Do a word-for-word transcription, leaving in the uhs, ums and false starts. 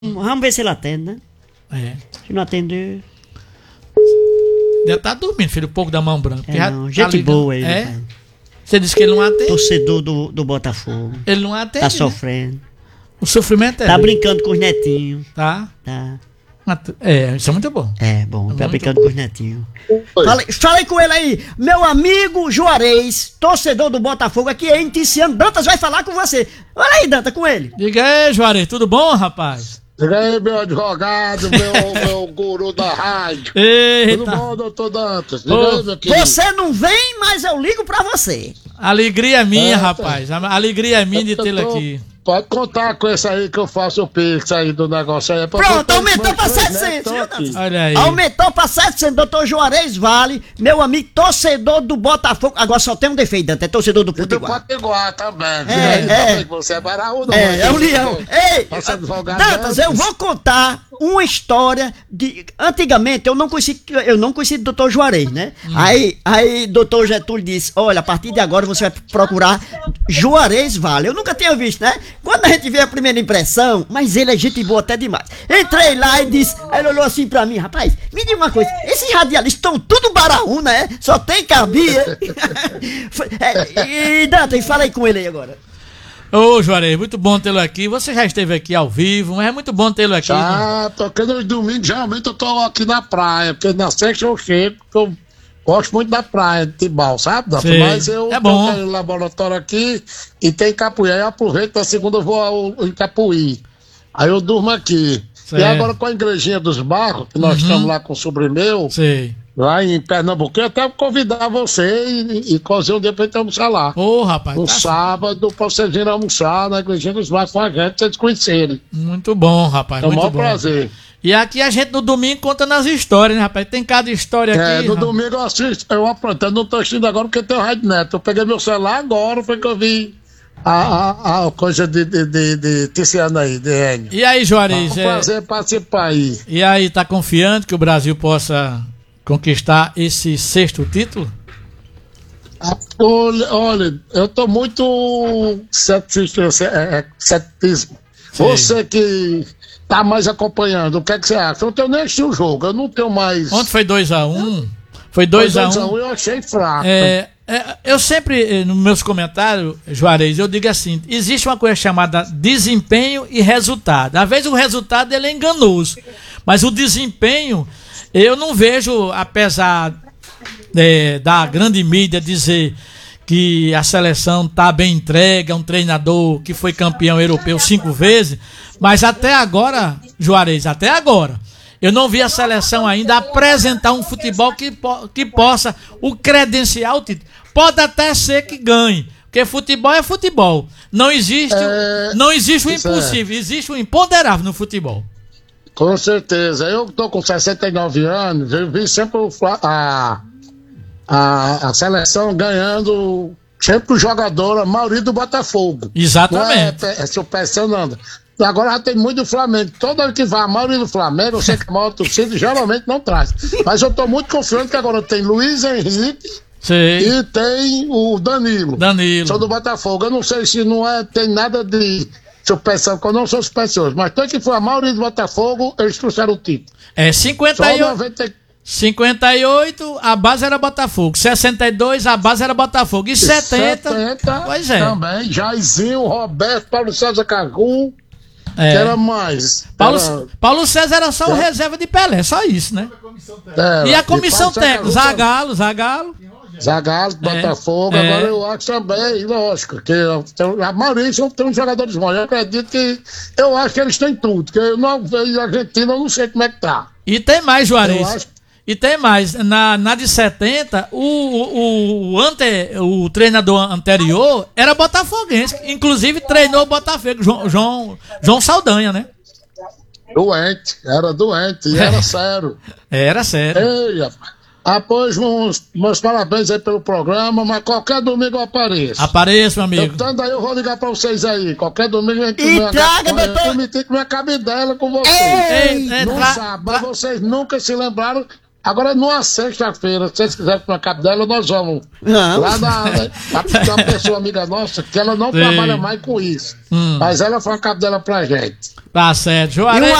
Vamos ver se ele atende, né? É. Se não atender. Deve estar dormindo, filho, um pouco da mão branca. É, Já não, tá gente ligando. boa ele. É? Cara. Você disse que ele não atende? Torcedor do, do Botafogo. Ele não atende. Tá né? sofrendo. O sofrimento é. Tá dele. brincando com os netinhos. Tá? Tá. É, isso é muito bom. É, bom, tá muito brincando com os netinhos. Falei, falei com ele aí, meu amigo Juarez, torcedor do Botafogo, aqui é Ticiano Dantas, vai falar com você. Olha aí, Dantas, com ele. Diga aí, Juarez, tudo bom, rapaz? Diga aí, meu advogado, meu, meu guru da rádio. Eita. Tudo bom, doutor Dantas? Diga Ô, aí, meu querido. Você não vem, mas eu ligo pra você. Alegria é minha, É, rapaz. A alegria é minha de Eu tê-lo tô- aqui. Pode contar com esse aí que eu faço o pix aí do negócio aí. Porque Pronto, eu aumentou meus pra três setecentos, netos viu, aqui. Dantas? Olha aí. Aumentou pra setecentos, doutor Juarez Vale, meu amigo torcedor do Botafogo. Agora só tem um defeito, Dantas, é torcedor do E do Potiguar. Potiguar também. Diga É, aí é. também que você é baraúdo. É, é um leão. Ei, Nossa, advogado Dantas, eu vou contar uma história de... Antigamente eu não conheci, eu não conheci o doutor Juarez, né? Hum. Aí, aí doutor Getúlio disse, olha, a partir de agora você vai procurar Juarez Vale. Eu nunca tinha visto, né? Quando a gente vê a primeira impressão, mas ele é gente boa até demais. Entrei lá e disse, aí ele olhou assim pra mim, rapaz, me diga uma coisa, esses radialistas estão tudo baraúna, é? Só tem cabia. é, e Dantas, fala aí com ele aí agora. Ô, Juarez, muito bom tê-lo aqui. Você já esteve aqui ao vivo, mas é muito bom tê-lo aqui. Já, porque nos domingos geralmente eu tô aqui na praia, porque na sexta eu chego, porque eu gosto muito da praia de Tibau, sabe? Dantas? Sei. Mas eu É bom. tô no laboratório aqui e tem Capuí, aí eu aproveito, na segunda eu vou ao, em Capuí. Aí eu durmo aqui. Certo. E agora com a igrejinha dos Barros, que nós Uhum. estamos lá com o sobrinho meu, Sei. lá em Pernambuco, eu até vou convidar você e, e cozer um dia pra gente almoçar lá. Ô, rapaz, No tá sábado, pra vocês virem almoçar na igrejinha dos Barros com a gente, pra vocês conhecerem. muito bom, rapaz, É um muito maior bom. prazer. E aqui a gente no domingo conta nas histórias, né, rapaz? Tem cada história É, aqui. no rapaz. domingo eu assisto, eu apronto, eu não tô assistindo agora porque tem o Rádio Neto. Eu peguei meu celular agora, foi que eu vi a, a, a coisa de, de, de, de Ticiano aí, de Enio. E aí, É Juarez, um é... prazer participar aí. e aí, tá confiante que o Brasil possa conquistar esse sexto título? Ah, Olha, olha, eu tô muito ceticismo. É, é, ceticismo. Sim. Você que tá mais acompanhando, o que é que você acha? Eu não tenho nem assistido o jogo, eu não tenho mais. Ontem foi dois a um. Foi dois a um. Eu achei fraco. É, é, eu sempre, eh, nos meus comentários, Juarez, eu digo assim, existe uma coisa chamada desempenho e resultado. Às vezes o resultado ele é enganoso, mas o desempenho, eu não vejo, apesar eh, da grande mídia dizer que a seleção está bem entregue, é um treinador que foi campeão europeu cinco vezes, mas até agora, Juarez, até agora, eu não vi a seleção ainda apresentar um futebol que, po- que possa o credenciar o título. Pode até ser que ganhe, porque futebol é futebol. Não existe, É, não existe o isso é. impossível, existe o imponderável no futebol. Com certeza. Eu tô com sessenta e nove anos, eu vi sempre o Fla- a, a, a seleção ganhando, sempre o jogador, a maioria do Botafogo. Exatamente. Não é, é super não. Agora já tem muito do Flamengo. Toda vez que vai a maioria do Flamengo, eu sei que a maior torcida geralmente não traz. Mas eu tô muito confiante que agora tem Luiz Henrique Sei. e tem o Danilo. Danilo. Sou do Botafogo. Eu não sei se não é, tem nada de superstição, porque eu não sou supersticioso. Mas tanto que foi a maioria do Botafogo, eles trouxeram o título. É Só cinquenta e oito. noventa cinquenta e oito, a base era Botafogo. sessenta e dois, a base era Botafogo. E setenta, pois é. Também. Jairzinho, Roberto, Paulo César Cagu. É. Que era mais. Paulo, Era- Paulo César era só o É. reserva de Pelé, só isso, né? era- E a comissão Paulo César técnica, Cagu, Zagallo, Zagallo. Zagallo, Botafogo. é. Agora eu acho também, lógico, que tem- a maioria são, tem uns jogadores bons. Eu acredito que. Eu acho que eles têm tudo. Que eu não vejo a Argentina, eu não sei como é que tá. E tem mais, Eu Juarez. acho- E tem mais. Na, na de setenta, o, o, o, ante, o treinador anterior era botafoguense. Inclusive treinou o Botafogo, João, João, João Saldanha, né? Doente, era doente, e era sério. Era sério. Ei, rapaz. Após uns, meus parabéns aí pelo programa, mas qualquer domingo eu apareço. Apareça, meu amigo. Então daí eu vou ligar pra vocês aí. Qualquer domingo a gente E me traga, aga- doutor- eu permiti que me acabe dela com vocês. Ei, é, Não tra- sabe, tra- mas vocês nunca se lembraram Agora, numa sexta-feira, se vocês quiserem para cabo dela, nós vamos. Não. Lá na. na uma pessoa amiga nossa, que ela não Sim. trabalha mais com isso. Hum. Mas ela foi a cabo dela pra gente. Tá certo. E Juarez. uma